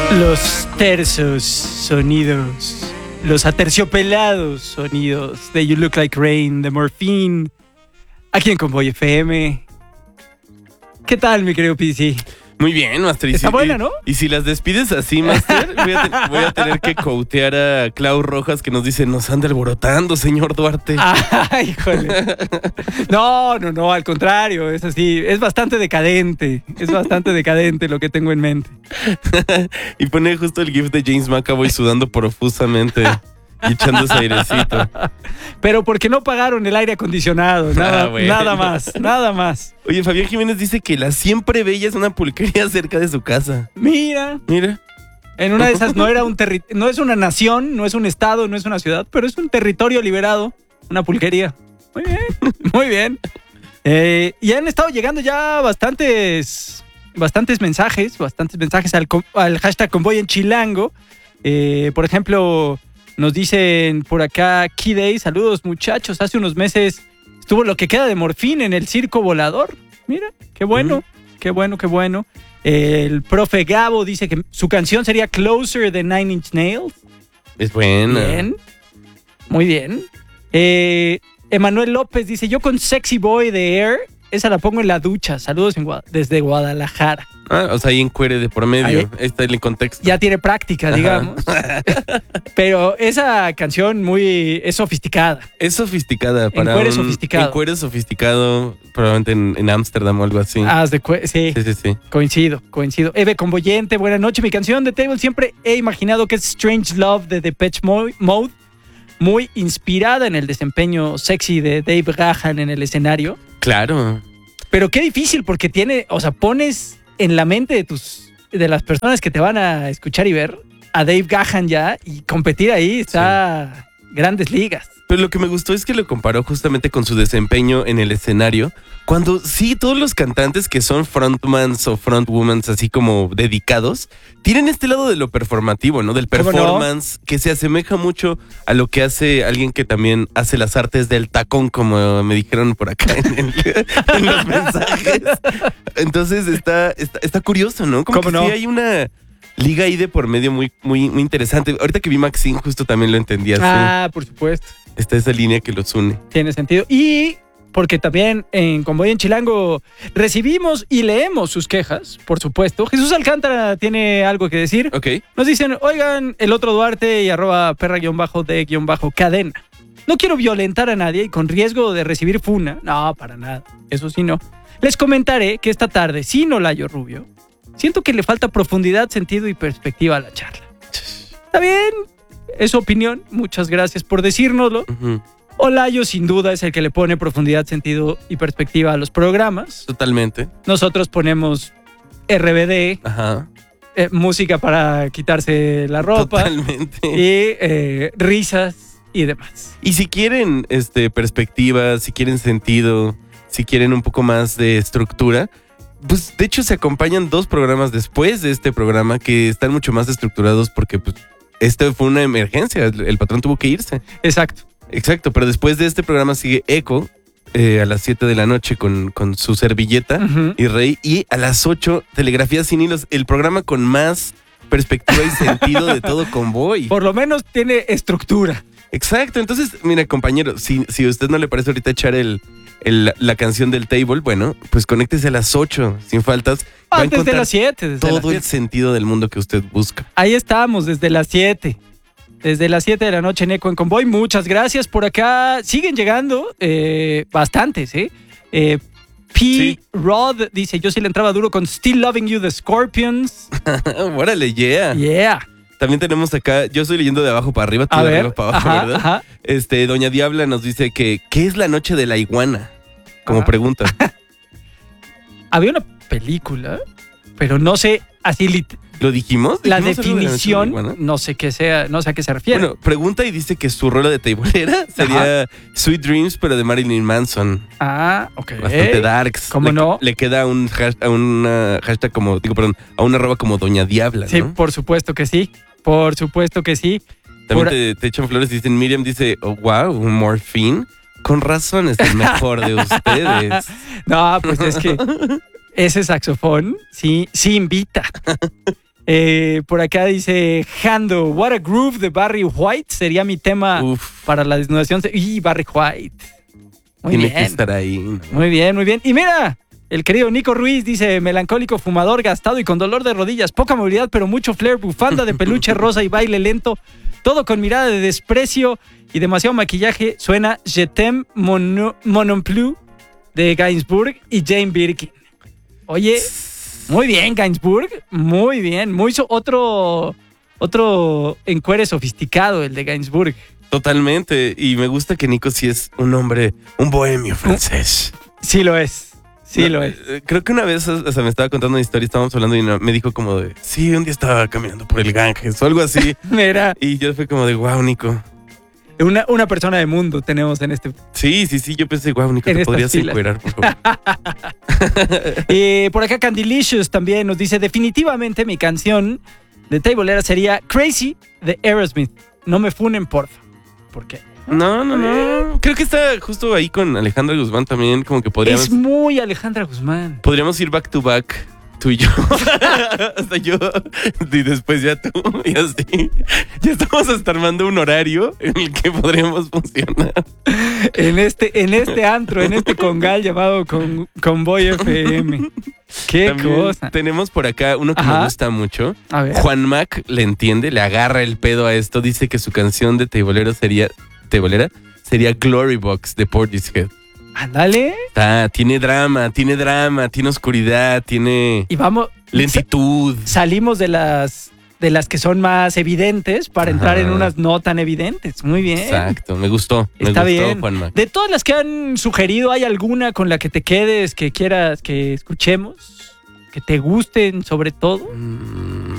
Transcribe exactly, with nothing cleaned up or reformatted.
Los tersos sonidos, los aterciopelados sonidos de You Look Like Rain, de Morphine, aquí en Convoy F M. ¿Qué tal, mi querido P C? Muy bien, Master. Está si, buena, ¿no? Y, y si las despides así, Master, voy a, te, voy a tener que quotear a Clau Rojas, que nos dice, nos anda alborotando, señor Duarte. Ah, híjole. No, no, no, al contrario, es así, es bastante decadente, es bastante decadente lo que tengo en mente. Y pone justo el gif de James McAvoy sudando profusamente y echándose airecito. Pero porque no pagaron el aire acondicionado, nada, Ah, bueno. nada más, nada más. Oye, Fabián Jiménez dice que la Siempre Bella es una pulquería cerca de su casa. Mira, Mira. en una de esas no era un terri- no es una nación, no es un estado, no es una ciudad, pero es un territorio liberado, una pulquería. Muy bien, muy bien. Eh, y han estado llegando ya bastantes, bastantes mensajes, bastantes mensajes al, com- al hashtag Convoy en Chilango. Eh, por ejemplo, nos dicen por acá, Key saludos muchachos, hace unos meses estuvo lo que queda de Morphine en el circo volador. Mira, qué bueno, uh-huh. qué bueno, qué bueno. El profe Gabo dice que su canción sería Closer de Nine Inch Nails. Es buena. Bien, muy bien. Eh, Emanuel López dice, yo con Sexy Boy de Air, esa la pongo en la ducha. Saludos en Guad- desde Guadalajara. Ah, o sea, ahí encuere de por medio. Ahí. Está el contexto. Ya tiene práctica, digamos. Pero esa canción muy es sofisticada. Es sofisticada para Encuere un sofisticado. encuere sofisticado, probablemente en Ámsterdam o algo así. Haz de cue- sí, Sí, sí, sí. coincido, coincido. Eve Convoyente, buenas noches. Mi canción de Table siempre he imaginado que es Strange Love de Depeche Mo- Mode, muy inspirada en el desempeño sexy de Dave Gahan en el escenario. Claro. Pero qué difícil porque tiene, o sea, pones en la mente de tus de las personas que te van a escuchar y ver a Dave Gahan ya y competir ahí está grandes ligas. Pero lo que me gustó es que lo comparó justamente con su desempeño en el escenario, cuando sí, todos los cantantes que son frontmans o frontwomans así como dedicados, tienen este lado de lo performativo, ¿no? Del ¿Cómo no? performance, que se asemeja mucho a lo que hace alguien que también hace las artes del tacón, como me dijeron por acá en, el- en los mensajes. Entonces está, está, está curioso, ¿no? Como ¿Cómo que no? sí hay una liga ahí de por medio muy, muy, muy interesante. Ahorita que vi Maxine justo también lo entendí así. Ah, por supuesto. Está esa línea que los une. Tiene sentido. Y porque también en Convoy en Chilango recibimos y leemos sus quejas, por supuesto. Jesús Alcántara tiene algo que decir. Ok. Nos dicen, oigan, el otro Duarte y arroba perra-de-cadena. No quiero violentar a nadie y con riesgo de recibir funa. No, para nada. Eso sí no. Les comentaré que esta tarde, sin Olayo Rubio, siento que le falta profundidad, sentido y perspectiva a la charla. Está bien, es su opinión. Muchas gracias por decírnoslo. Ujú. Olayo sin duda es el que le pone profundidad, sentido y perspectiva a los programas. Totalmente. Nosotros ponemos R B D, Ajá. eh, música para quitarse la ropa Totalmente. y eh, risas y demás. Y si quieren este, perspectiva, si quieren sentido, si quieren un poco más de estructura, pues de hecho se acompañan dos programas después de este programa que están mucho más estructurados porque pues, este fue una emergencia, el, el patrón tuvo que irse. Exacto. Exacto, pero después de este programa sigue Eco eh, a las siete de la noche con, con su servilleta Ujú. y Rey, y a las ocho Telegrafía sin hilos, el programa con más perspectiva y sentido de todo Convoy. Por lo menos tiene estructura. Exacto, entonces, mira, compañero, si, si a usted no le parece ahorita echar el, el- la canción del table, bueno, pues conéctese a las ocho, sin faltas. Va a Antes de encontrar las siete. Desde las todo el siete. sentido del mundo que usted busca. Ahí estamos, desde las siete. Desde las siete de la noche en Eco en Convoy. Muchas gracias por acá. Siguen llegando eh, bastantes, ¿eh? eh P. Sí. Rod dice, yo sí le entraba duro con Still Loving You, The Scorpions. Órale, yeah. Yeah. También tenemos acá, yo estoy leyendo de abajo para arriba, tú A de ver. arriba para abajo, Ajá, ¿verdad? ajá. Este, Doña Diabla nos dice que, ¿qué es la noche de la iguana? Como Ajá. pregunta. Había una película, pero no sé así lit- ¿Lo dijimos? la ¿Dijimos algo de la noche de la definición, iguana? no sé qué sea, no sé a qué se refiere. Bueno, pregunta y dice que su rola de tablera sería Sweet Dreams, pero de Marilyn Manson. ah, ok. Bastante darks. ¿Cómo le, no? Le queda un hashtag, a una hashtag como, digo, perdón, a una arroba como Doña Diabla, Sí, ¿no? por supuesto que sí. Por supuesto que sí. También por- te, te echan flores y dicen, Miriam dice, oh, wow, Morphine. Con razón es el mejor de ustedes. No, pues es que ese saxofón sí, sí invita. Eh, por acá dice Hando, What a Groove de Barry White sería mi tema Uf, para la desnudación. Y Barry White. Muy tiene bien. que estar ahí. ¿no? Muy bien, muy bien. Y mira, el querido Nico Ruiz dice, melancólico, fumador, gastado y con dolor de rodillas, poca movilidad, pero mucho flair, bufanda de peluche rosa y baile lento, todo con mirada de desprecio y demasiado maquillaje. Suena Je t'aime mon, mon non plus de Gainsbourg y Jane Birkin. Oye, muy bien, Gainsbourg, muy bien. Muy so- otro, otro encuere sofisticado, el de Gainsbourg. Totalmente. Y me gusta que Nico sí es un hombre, un bohemio francés. Sí lo es, sí No, lo es. eh, Creo que una vez, o sea, me estaba contando una historia, estábamos hablando y no- me dijo como de, sí, un día estaba caminando por el Ganges o algo así. Mira, Y yo fue como de, wow, Nico. una, una persona de mundo tenemos en este. Sí, sí, sí, yo pensé, wow, Nico, En te estas podrías filas. encuerar, por favor. Eh, por acá Candylicious también nos dice, definitivamente mi canción de Tableera sería Crazy de Aerosmith. No me funen, porfa. ¿Por qué? No, no, no. Creo que está justo ahí con Alejandra Guzmán también, como que podríamos, Es muy Alejandra Guzmán. podríamos ir back to back, tú y yo. Hasta yo, y después ya tú, y así. Ya estamos hasta armando un horario en el que podríamos funcionar. En este, en este antro, en este congal llamado con, Convoy F M. Qué También cosa. tenemos por acá uno que Ajá. me gusta mucho. A ver. Juan Mac le entiende, le agarra el pedo a esto. Dice que su canción de Teibolero sería, ¿Teibolera? Sería Glory Box de Portishead. Ándale. Está, tiene drama, tiene drama, tiene oscuridad, tiene Y vamos. lentitud. sa- salimos de las, de las que son más evidentes para entrar Ajá. en unas no tan evidentes. Muy bien. Exacto, me gustó. Me Está gustó, bien. Juan Mac. De todas las que han sugerido, ¿hay alguna con la que te quedes, que quieras que escuchemos? Que te gusten sobre todo. Mm,